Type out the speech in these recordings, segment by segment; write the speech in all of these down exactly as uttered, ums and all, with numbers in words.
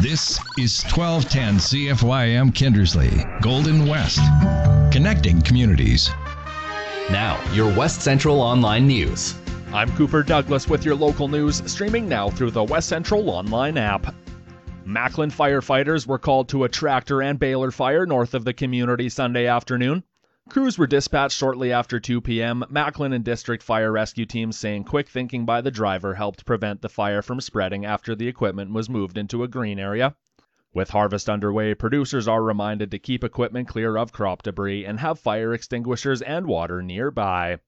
This is twelve ten C F Y M Kindersley, Golden West, connecting communities. Now, your West Central Online News. I'm Cooper Douglas with your local news, streaming now through the West Central Online app. Macklin firefighters were called to a tractor and baler fire north of the community Sunday afternoon. Crews were dispatched shortly after two p.m. Macklin and district fire rescue teams saying quick thinking by the driver helped prevent the fire from spreading after the equipment was moved into a green area. With harvest underway, producers are reminded to keep equipment clear of crop debris and have fire extinguishers and water nearby.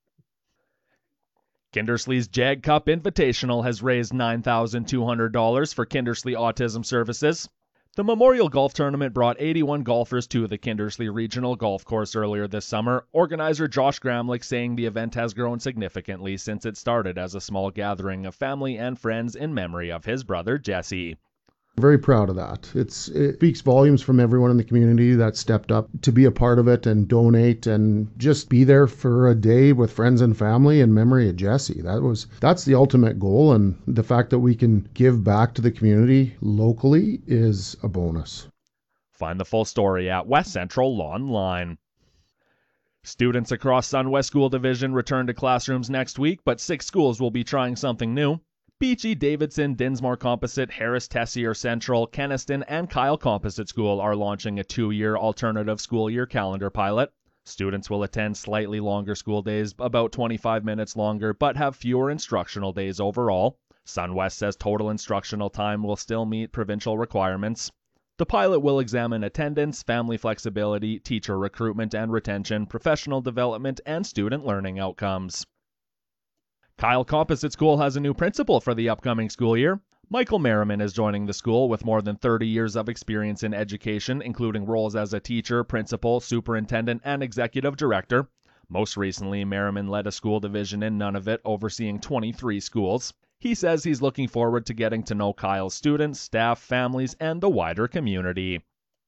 Kindersley's Jag Cup Invitational has raised nine thousand two hundred dollars for Kindersley Autism Services. The Memorial Golf Tournament brought eighty-one golfers to the Kindersley Regional Golf Course earlier this summer. Organizer Josh Gramlich saying the event has grown significantly since it started as a small gathering of family and friends in memory of his brother Jesse. Very proud of that. It's, it speaks volumes from everyone in the community that stepped up to be a part of it and donate and just be there for a day with friends and family in memory of Jesse. That was that's the ultimate goal, and the fact that we can give back to the community locally is a bonus. Find the full story at West Central Online. Students across Sun West School Division return to classrooms next week, but six schools will be trying something new. Beachy, Davidson, Dinsmore Composite, Harris Tessier Central, Kenaston, and Kyle Composite School are launching a two-year alternative school year calendar pilot. Students will attend slightly longer school days, about twenty-five minutes longer, but have fewer instructional days overall. SunWest says total instructional time will still meet provincial requirements. The pilot will examine attendance, family flexibility, teacher recruitment and retention, professional development, and student learning outcomes. Kyle Composite School has a new principal for the upcoming school year. Michael Merriman is joining the school with more than thirty years of experience in education, including roles as a teacher, principal, superintendent, and executive director. Most recently, Merriman led a school division in Nunavut, overseeing twenty-three schools. He says he's looking forward to getting to know Kyle's students, staff, families, and the wider community.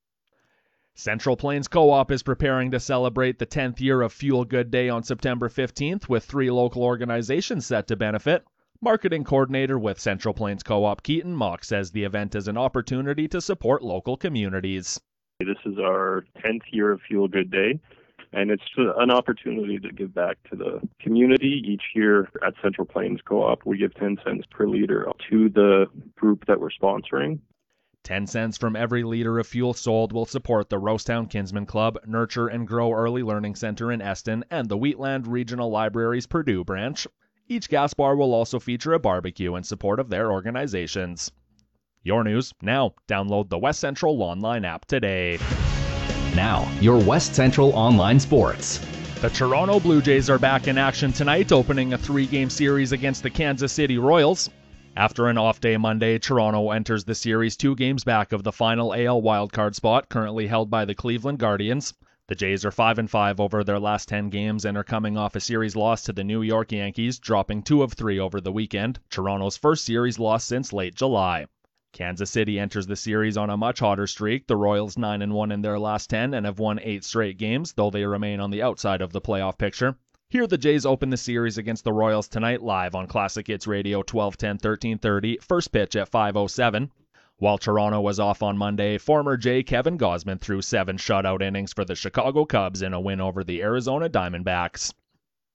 Central Plains Co-op is preparing to celebrate the tenth year of Fuel Good Day on September fifteenth, with three local organizations set to benefit. Marketing coordinator with Central Plains Co-op, Keaton Mock, says the event is an opportunity to support local communities. This is our tenth year of Fuel Good Day, and it's an opportunity to give back to the community. Each year at Central Plains Co-op, we give ten cents per liter to the group that we're sponsoring. ten cents from every liter of fuel sold will support the Rosetown Kinsman Club, Nurture and Grow Early Learning Center in Eston, and the Wheatland Regional Library's Purdue branch. Each gas bar will also feature a barbecue in support of their organizations. Your news now. Download the West Central Online app today. Now, your West Central Online Sports. The Toronto Blue Jays are back in action tonight, opening a three-game series against the Kansas City Royals. After an off-day Monday, Toronto enters the series two games back of the final A L wildcard spot, currently held by the Cleveland Guardians. The Jays are five and five over their last ten games and are coming off a series loss to the New York Yankees, dropping two of three over the weekend, Toronto's first series loss since late July. Kansas City enters the series on a much hotter streak, the Royals nine and one in their last ten and have won eight straight games, though they remain on the outside of the playoff picture. Here the Jays open the series against the Royals tonight live on Classic Hits Radio twelve ten, thirteen thirty, first pitch at five oh seven. While Toronto was off on Monday, former Jay Kevin Gausman threw seven shutout innings for the Chicago Cubs in a win over the Arizona Diamondbacks.